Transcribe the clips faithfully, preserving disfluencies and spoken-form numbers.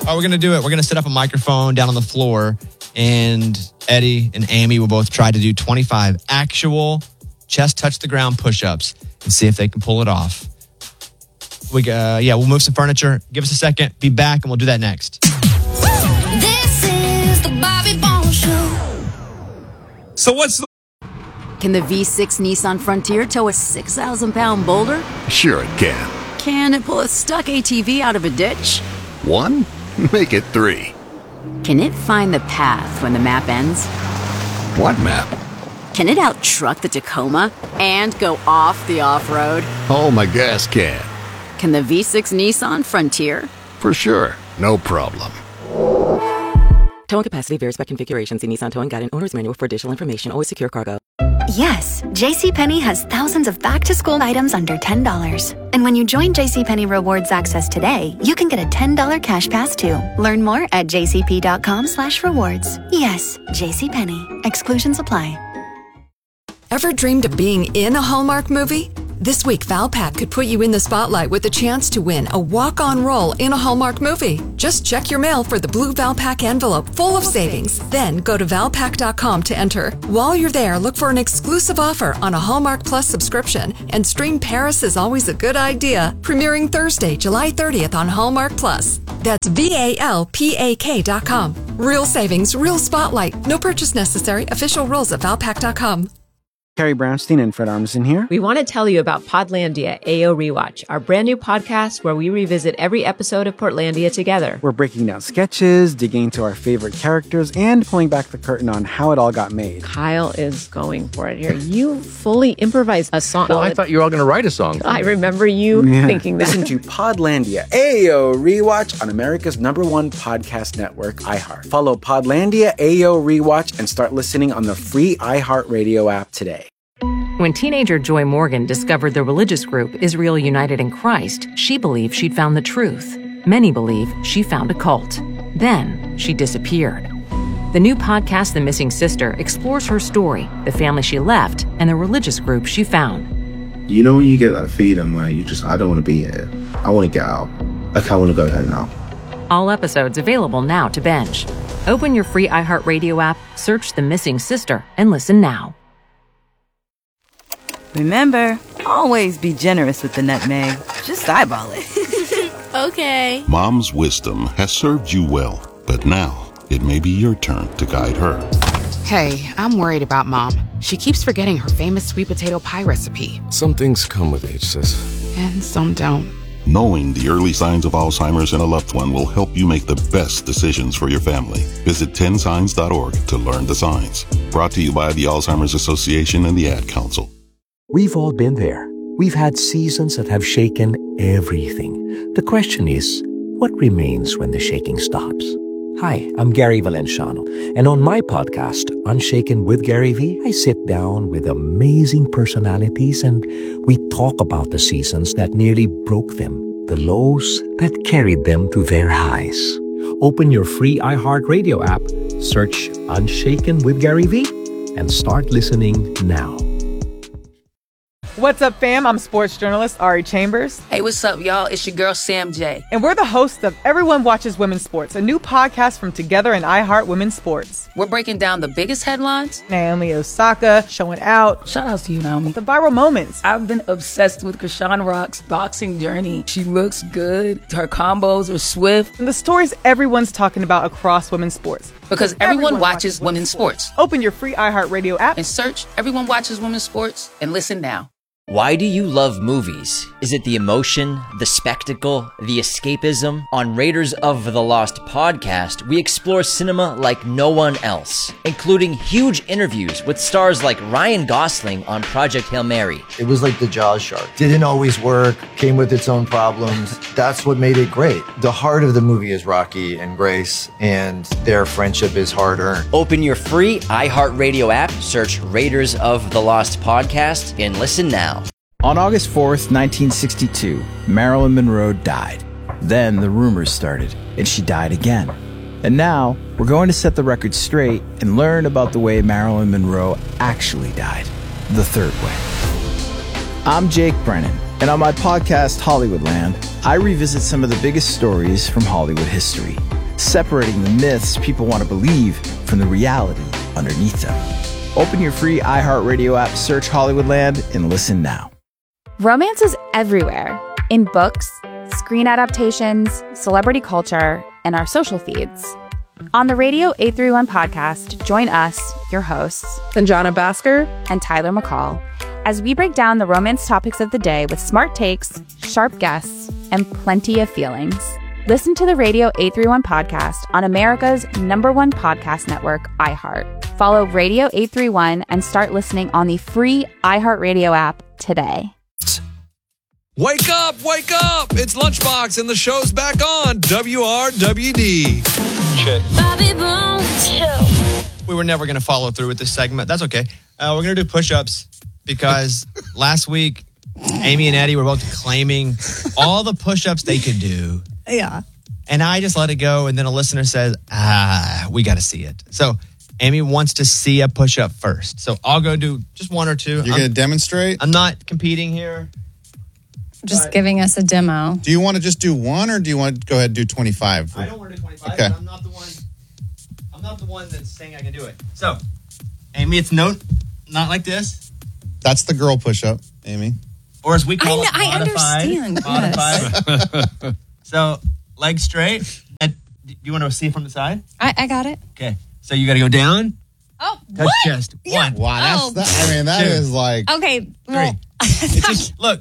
Oh, we're going to do it. We're going to set up a microphone down on the floor, and Eddie and Amy will both try to do twenty-five actual chest touch the ground push-ups and see if they can pull it off. We uh, yeah, we'll move some furniture. Give us a second. Be back, and we'll do that next. This is the Bobby Bones Show. So what's the... Can the V six Nissan Frontier tow a six thousand pound boulder? Sure it can. Can it pull a stuck A T V out of a ditch? One? Make it three. Can it find the path when the map ends? What map? Can it out-truck the Tacoma and go off the off-road? Oh, my gas can. Can the V six Nissan Frontier? For sure. No problem. Towing capacity varies by configuration. See Nissan Towing Guide and Owner's Manual for additional information. Always secure cargo. Yes, JCPenney has thousands of back-to-school items under ten dollars. And when you join JCPenney Rewards Access today, you can get a ten dollars cash pass too. Learn more at jcp.com slash rewards. Yes, JCPenney. Exclusions apply. Ever dreamed of being in a Hallmark movie? This week, Valpak could put you in the spotlight with the chance to win a walk-on role in a Hallmark movie. Just check your mail for the blue Valpak envelope full of savings. Then go to valpak dot com to enter. While you're there, look for an exclusive offer on a Hallmark Plus subscription and stream Paris is Always a Good Idea, premiering Thursday, July thirtieth on Hallmark Plus. That's V A L P A K dot com. Real savings, real spotlight. No purchase necessary. Official rules at valpak dot com. Carrie Brownstein and Fred Armisen here. We want to tell you about Podlandia A O Rewatch, our brand new podcast where we revisit every episode of Portlandia together. We're breaking down sketches, digging into our favorite characters, and pulling back the curtain on how it all got made. Kyle is going for it here. You fully improvised a song. Well, I thought you were all going to write a song. I remember you yeah. thinking that. Listen to Podlandia A O Rewatch on America's number one podcast network, iHeart. Follow Podlandia A O Rewatch and start listening on the free iHeartRadio app today. When teenager Joy Morgan discovered the religious group Israel United in Christ, she believed she'd found the truth. Many believe she found a cult. Then she disappeared. The new podcast, The Missing Sister, explores her story, the family she left, and the religious group she found. You know when you get that feeling where you just, I don't want to be here. I want to get out. Like, I want to go home now. All episodes available now to binge. Open your free iHeartRadio app, search The Missing Sister, and listen now. Remember, always be generous with the nutmeg. Just eyeball it. Okay. Mom's wisdom has served you well, but now it may be your turn to guide her. Hey, I'm worried about Mom. She keeps forgetting her famous sweet potato pie recipe. Some things come with age, sis. And some don't. Knowing the early signs of Alzheimer's in a loved one will help you make the best decisions for your family. Visit ten signs dot org to learn the signs. Brought to you by the Alzheimer's Association and the Ad Council. We've all been there. We've had seasons that have shaken everything. The question is, what remains when the shaking stops? Hi, I'm Gary Valenciano, and on my podcast, Unshaken with Gary V, I sit down with amazing personalities and we talk about the seasons that nearly broke them, the lows that carried them to their highs. Open your free iHeartRadio app, search Unshaken with Gary V, and start listening now. What's up, fam? I'm sports journalist Ari Chambers. Hey, what's up, y'all? It's your girl, Sam J. And we're the hosts of Everyone Watches Women's Sports, a new podcast from Together and iHeart Women's Sports. We're breaking down the biggest headlines. Naomi Osaka showing out. Shout out to you, Naomi. The viral moments. I've been obsessed with Krishan Rock's boxing journey. She looks good. Her combos are swift. And the stories everyone's talking about across women's sports. Because everyone, everyone watches, watches women's sports. sports. Open your free iHeartRadio app and search Everyone Watches Women's Sports and listen now. Why do you love movies? Is it the emotion, the spectacle, the escapism? On Raiders of the Lost podcast, we explore cinema like no one else, including huge interviews with stars like Ryan Gosling on Project Hail Mary. It was like the Jaws shark. Didn't always work, came with its own problems. That's what made it great. The heart of the movie is Rocky and Grace, and their friendship is hard-earned. Open your free iHeartRadio app, search Raiders of the Lost podcast, and listen now. On August fourth, nineteen sixty-two, Marilyn Monroe died. Then the rumors started, and she died again. And now, we're going to set the record straight and learn about the way Marilyn Monroe actually died, the third way. I'm Jake Brennan, and on my podcast, Hollywoodland, I revisit some of the biggest stories from Hollywood history. separating the myths people want to believe from the reality underneath them. Open your free iHeartRadio app, search Hollywoodland, and listen now. Romance is everywhere, in books, screen adaptations, celebrity culture, and our social feeds. On the Radio eight thirty-one podcast, join us, your hosts, Sanjana Bhaskar and Tyler McCall, as we break down the romance topics of the day with smart takes, sharp guests, and plenty of feelings. Listen to the Radio eight thirty-one podcast on America's number one podcast network, iHeart. Follow Radio eight thirty-one and start listening on the free iHeartRadio app today. Wake up, wake up! It's Lunchbox and the show's back on W R W D. Shit. We were never going to follow through with this segment. That's okay. Uh, we're going to do push-ups because last week, Amy and Eddie were both claiming all the push-ups they could do. Yeah. And I just let it go, and then a listener says, ah, we got to see it. So Amy wants to see a push-up first. So I'll go do just one or two. You're going to demonstrate? I'm not competing here. Just but, giving us a demo. Do you want to just do one, or do you want to go ahead and do twenty-five? I don't want to do twenty-five. Okay. But I'm not the one. I'm not the one that's saying I can do it. So, Amy, it's no, not like this. That's the girl push-up, Amy. Or as we call I, it, I modified. understand. Modified. Yes. So, legs straight. And do you want to see from the side? I, I got it. Okay. So you got to go down. Oh, touch what? chest. Yeah. One. Wow, that's Oh. that, I mean, that Two. is like... Okay, well, It's just, look,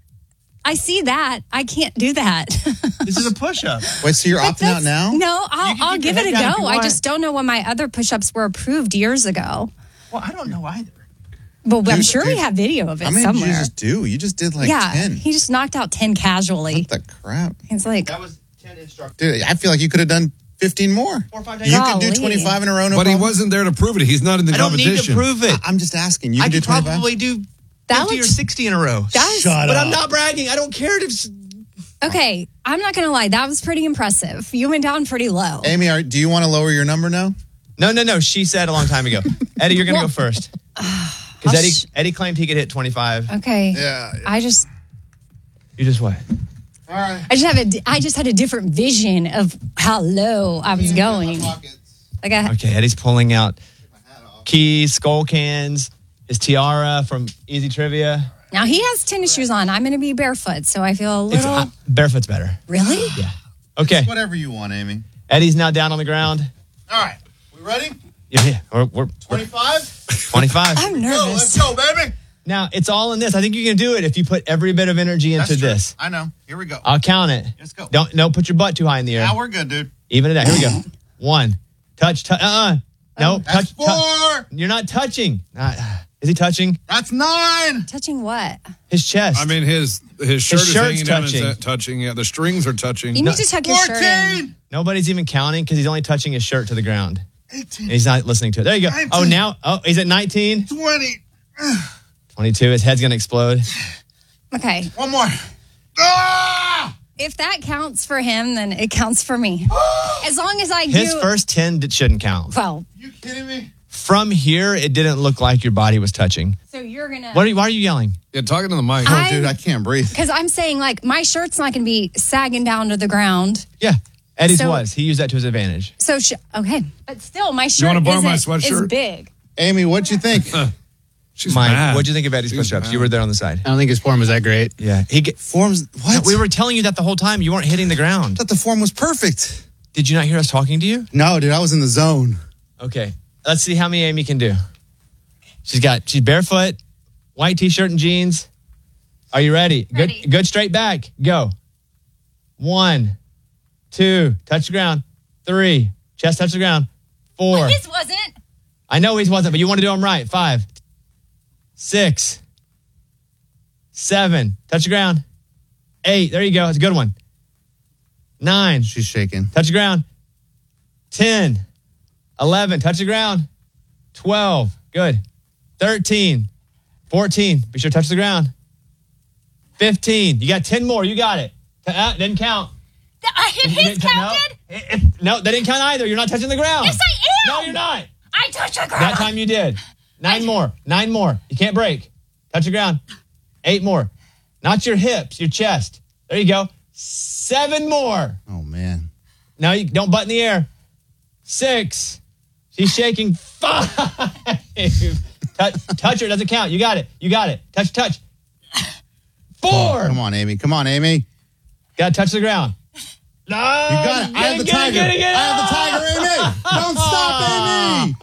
I see that. I can't do that. this is a push-up. Wait, so you're But opting out that's- now? No, I'll, can I'll keep give your it a head down if go. you I want. just don't know when my other push-ups were approved years ago. Well, I don't know either. But I'm Dude, sure we dude, have video of it How many somewhere. did you just do? You just did like yeah, ten. he just knocked out ten casually. What the crap? He's like, That was ten instructions. Dude, I feel like you could have done fifteen more. Four or five days. You could do Golly. twenty-five in a row. No But he problem. wasn't there to prove it. He's not in the I don't need competition. to prove it. I'm just asking. You I can do could twenty-five? probably do That fifty looks- or sixty in a row. That's- Shut But up. I'm not bragging. I don't care if... okay, I'm not going to lie. That was pretty impressive. You went down pretty low. Amy, are, do you want to lower your number now? No, no, no. She said a long time ago. Eddie, you're going to Well- go first. I'll Because Eddie, sh- Eddie claimed he could hit twenty-five. Okay. Yeah. I just, You just what? All right. I just have a, di- I just had a different vision of how low I was going. Like I, Okay, Eddie's pulling out keys, skull cans, his tiara from Easy Trivia. now he has tennis shoes on. I'm going to be barefoot, so I feel a It's, little. uh, barefoot's better. Really? Yeah. Okay. Whatever you want, Amy. Eddie's now down on the ground. All right. We ready? Yeah, yeah. We're, we're, we're twenty-five? twenty-five. I'm Go, nervous. let's go, baby. Now, it's all in this. I think you can do it if you put every bit of energy into That's true. this. I know. Here we go. I'll count it. Let's go. Don't no, put your butt too high in the air. Now we're good, dude. Even it out. Here we go. One. Touch. touch uh-uh. No. That's touch. four. tou- you're not touching. Uh, is he touching? That's nine. Touching what? His chest. I mean, his his shirt His is shirt's hanging down. touching. Is touching. Yeah, the strings are touching. You need to tuck your shirt in. fourteen. Nobody's even counting because he's only touching his shirt to the ground. eighteen. And he's not listening to it. There you go. nineteen. Oh, now. Oh, he's at nineteen. twenty. twenty-two. His head's going to explode. Okay. One more. Ah! If that counts for him, then it counts for me. As long as I His do. first ten d- shouldn't count. Well, You kidding me? From here, it didn't look like your body was touching. so you're gonna. What are you, why are you yelling? Yeah, talking to the mic. Oh, I'm- dude, I can't breathe. Because I'm saying, like, my shirt's not going to be sagging down to the ground. Yeah. Eddie's So- was. He used that to his advantage. So, sh- okay. But still, my shirt wanna borrow my isn't- is sweatshirt? big. Amy, what'd you think? She's Mike, mad. what'd you think of Eddie's She's push-ups? mad. You were there on the side. I don't think his form was that great. Yeah. He get, Forms, what? we were telling you that the whole time. You weren't hitting the ground. I thought the form was perfect. Did you not hear us talking to you? No, dude, I was in the zone. Okay. Let's see how many Amy can do. She's got, she's barefoot, white t-shirt and jeans. Are you ready? Ready. Good, good straight back. Go. One, two, touch the ground. Three, chest touch the ground. Four. His wasn't. I know he wasn't, but you want to do them right. Five, six, seven, touch the ground. Eight, there you go. It's a good one. Nine, She's shaking. touch the ground. Ten, eleven, touch the ground. Twelve, good. Thirteen, fourteen, be sure to touch the ground. Fifteen, you got ten more. You got it. Uh, didn't count. I hit his No, counted? it- it- no, that didn't count either. You're not touching the ground. Yes, I am. No, you're not. I touched the ground. That time you did. Nine more. Nine more. You can't break. Touch the ground. Eight more. Not your hips, your chest. There you go. Seven more. Oh, man. No, you don't butt in the air. Six. She's shaking. Five. touch, touch her. Doesn't count. You got it. You got it. Touch, touch. Four. Oh, come on, Amy. Come on, Amy. Got to touch the ground. No. You got it. I have the tiger. Get it, get it. I have the tiger, Amy. Don't stop, Amy.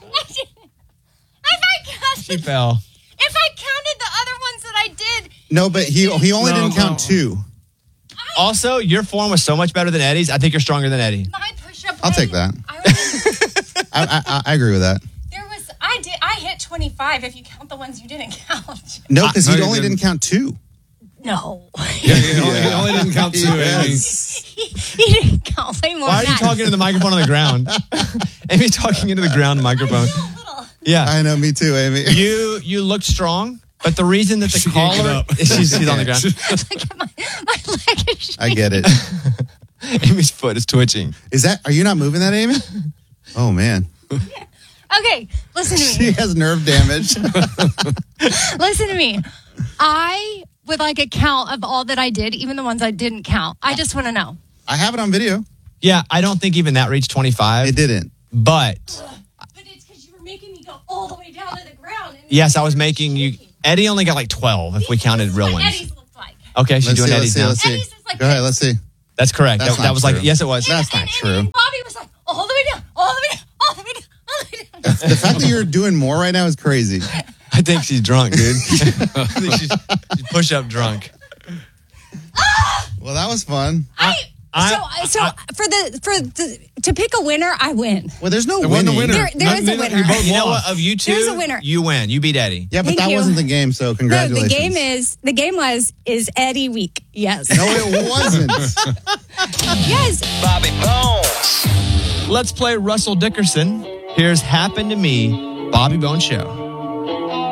If I counted, She fell. if I counted the other ones that I did, No, but he he only No, didn't no. count two. Also, your form was so much better than Eddie's. I think you're stronger than Eddie. my push-up. I'll take that. I, I, I agree with that. There was I did I hit twenty-five if you count the ones you didn't count. No, because no, he you only didn't. didn't count two. No, Yeah, you only, you only didn't count two, Amy. he didn't count way more. Why are than you that. talking to the microphone on the ground? Amy talking into the ground microphone. Yeah. I know, me too, Amy. You you looked strong, but the reason that the She can't get caller up. she's, she's on the ground. My leg is I get it. Amy's foot is twitching. Is that? Are you not moving that, Amy? Oh man, Okay, listen to she me. has nerve damage. Listen to me. I would like a count of all that I did, even the ones I didn't count. I just want to know. I have it on video. Yeah, I don't think even that reached twenty-five. It didn't. But But it's because you were making me go all the way down to the ground. And yes, I was making you. Eddie only got like twelve if we counted real ones. Eddie's looked like. Okay, she's Let's doing see, Eddie's let's see, now. let's see. Eddie's is like Go ahead, let's see. That's correct. That's That, that not was like true. yes, it was. That's not true. Bobby was like all the way down, all the way down, all the way down, all the way down. The fact that you're doing more right now is crazy. I think she's drunk, dude. I think she's, she's push up drunk. Well, that was fun. I, I- so so for the for the to pick a winner, I win. Well, there's no There wasn't a winning. winner. There- there is a Neither- winner. You both You know lost. what? Of you two, There's a winner. you win. You beat Eddie. Yeah, but Thank that you. wasn't the game, so No, congratulations. the game is the game was is Eddie weak? Yes. No, it wasn't. Yes. Bobby Bones. Let's play Russell Dickerson. Here's Happened to Me, Bobby Bones Show.